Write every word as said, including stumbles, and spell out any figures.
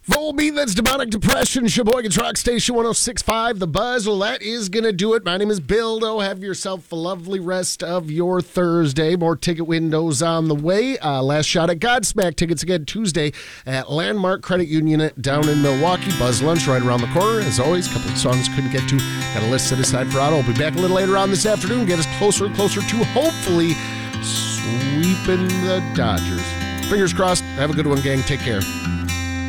Volbeat, that's Demonic Depression, Sheboygan's Rock Station one oh six point five, The Buzz. Well, that is going to do it. My name is Bildo. Have yourself a lovely rest of your Thursday. More ticket windows on the way. Uh, last shot at Godsmack tickets again Tuesday at Landmark Credit Union down in Milwaukee. Buzz Lunch right around the corner. As always, a couple of songs couldn't get to. Got a list set aside for Otto. We'll be back a little later on this afternoon. Get us closer and closer to hopefully sweeping the Dodgers. Fingers crossed. Have a good one, gang. Take care.